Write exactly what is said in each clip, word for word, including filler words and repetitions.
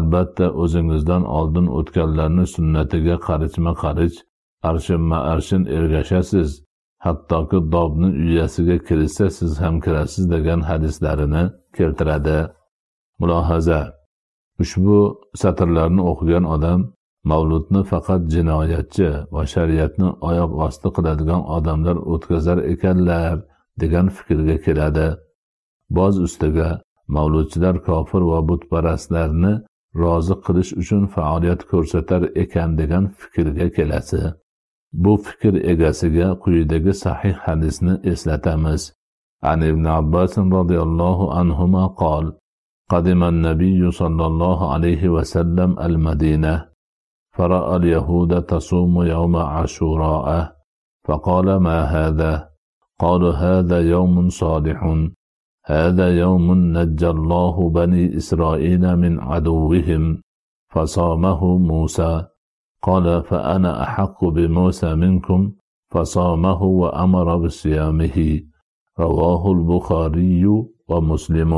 albatta o'zingizdan oldin o'tganlarni sunnatiga qarichma qarich arshinma arshin ergashasiz, hattoki dobning uyasiga kirsa siz ham kirasiz degan hadislarini keltiradi. Mulohaza: ushbu satrlarni o'qigan odam mavludni faqat jinoyatchi va shariatni oyoq osti qiladigan odamlar o'tkazar ekanlar degan fikrga keladi. Boz ustiga mavludchilar kofir va butparastlarni rozi qilish uchun faoliyat ko'rsatar ekan degan fikrga kelasi. Bu fikr egasiga quyidagi sahih hadisni eslatamiz. An ibn Abbas radhiyallohu anhuma qol: قدم النبي صلى الله عليه وسلم المدينة فرأى اليهود تصوم يوم عاشوراء فقال: ما هذا؟ قالوا: هذا يوم صالح، هذا يوم نجى الله بني إسرائيل من عدوهم فصامه موسى. قال: فأنا أحق بموسى منكم فصامه وأمر بصيامه. رواه البخاري ومسلم.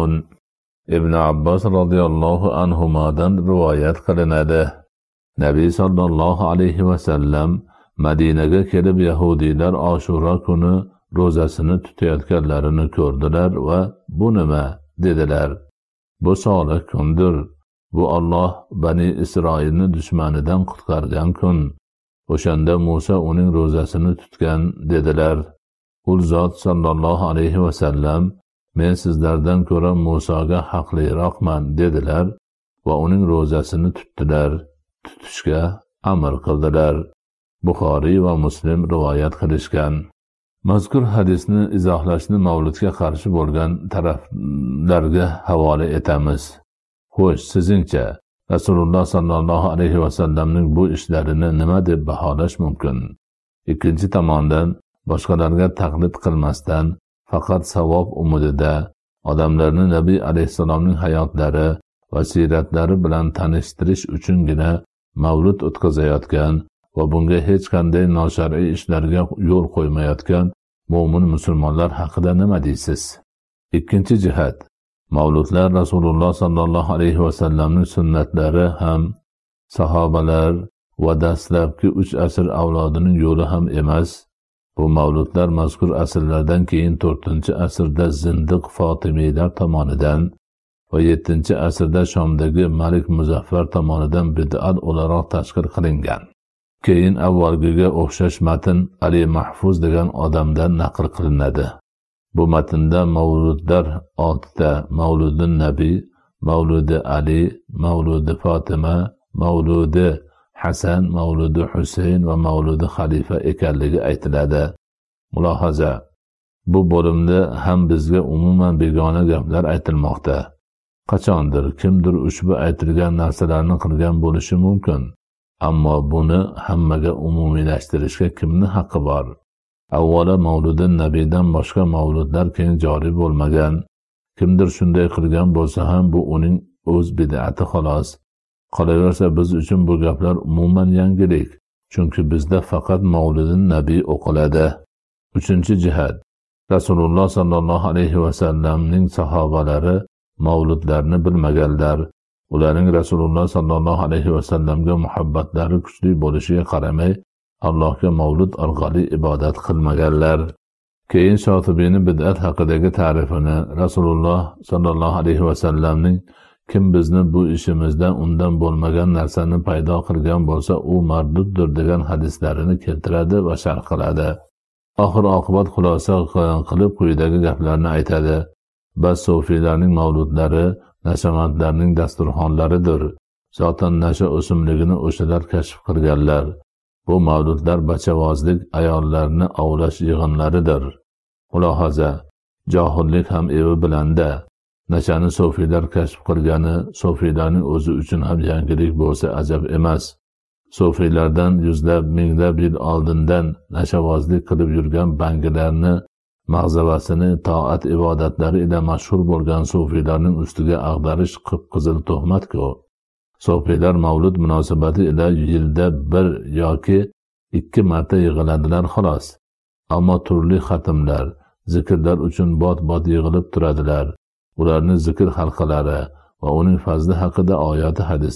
ibn Abbos radhiyallohu anhumadan rivoyat qilinadi. Nabiy sallallohu alayhi va sallam Madinaga kelib yahudiylar Oshura kuni ro'zasini tutayotganlarini ko'rdilar va bu nima dedilar. Bu solih kundir. Bu Alloh Bani Isroilni dushmanidan qutqargan kun. O'shanda Musa uning ro'zasini tutgan dedilar. U zot sallallohu alayhi va sallam: men sizlardan ko'ra Musoga haqliroqman dedilar va uning ro'zasini tutdilar, tutishga amr qildilar. Buxoriy va Muslim rivoyat qilishgan. Mazkur hadisni izohlashni mavludga qarshi bo'lgan taraflarga havola etamiz. Xo'sh, sizingcha Rasululloh sallallohu alayhi va sallamning bu ishlarini nima deb baholash mumkin? Ikkinchi tomondan boshqalarga taqlid qilmasdan faqat savob umidida odamlarni Nabiy alayhissalomning hayotlari va siratlari bilan tanishtirish uchungina mavlud o'tkazayotgan va bunga hech qanday noshar'iy ishlarga yo'l qo'ymayotgan mo'min musulmonlar haqida nima deysiz? Ikkinchi jihat: mavludlar Rasululloh sallallohu alayhi va sallamning sunnatlari ham, sahobalar va dastlabki uch asr avlodining yo'li ham emas. Bu mavludlar mazkur asrlardan keyin to'rtinchi asrda zindiq Fotimiylar tomonidan va yettinchi asrda Shomdagi Malik Muzaffar tomonidan bid'at o'laroq tashkil qilingan. Keyin avvalgiga o'xshash matn Ali Mahfuz degan odamdan naql qilinadi. Bu matnda mavludlar oltita: Mavludi Nabiy, Mavludi Ali, Mavludi Fatima, Mavludi Hasan, Mavludi Husayn va Mavludi Xalifa ekanligi aytiladi. Mulohaza: bu bo'limda ham bizga umuman begona gaplar aytilmoqda. Qachondir kimdir ushbu aytilgan narsalarni qilgan bo'lishi mumkin, ammo buni hammaga umumiylashtirishga kimning haqqi bor? Avvalo, Mavludi Nabiydan boshqa mavludlar keng joriy bo'lmagan. Kimdir shunday qilgan bo'lsa ham bu uning o'z bid'ati xolos. Qolaversa biz uchun bu gaplar umuman yangilik, chunki bizda faqat Mavludi Nabiy o'qiladi. Uchinchi jihat: Rasululloh sallallohu alayhi va sallamning sahobalari mavludlarni bilmaganlar. Ularning Rasululloh sallallohu alayhi va sallamga muhabbatlari kuchli bo'lishiga qaramay, Allohga mavlud orqali ibodat qilmaganlar. Keyin Shotibiyning bid'at haqidagi ta'rifini, Rasululloh sallallohu alayhi va sallamning kim bizni bu ishimizdan undan bo'lmagan narsani paydo qilgan bo'lsa, u marduddir degan hadislarini keltiradi va sharh qiladi. Oxir oqibat xulosa qilib quyidagi gaplarni aytadi. Bas sufiylarning mavludlari nashavandlarning dasturxonlaridir. Zotan nasha o'simligini o'shalar kashf qilganlar. Bu mavludlar bachavozlik, ayollarni ovlash yig'inlaridir. Mulohaza: johillik ham evi bilanda. Nashani sufiylar kashf qilgani sufiylarning o'zi uchun ham yangilik bo'lsa ajab emas. Sufiylardan yuzlab, minglab yil oldindan nashavozlik qilib yurgan bangilarni mag'zavasini toat ibodatlari ila mashhur bo'lgan sufiylarning ustiga ag'darish qip-qizil tuhmat-ku. Sufiylar mavlud munosabati ila yilda bir yoki ikki marta yig'iladilar xolos. Ammo turli xatmlar, zikrlar uchun bot-bot yig'ilib turadilar. Ularning zikr halqalari va uning fazli haqida oyati hadis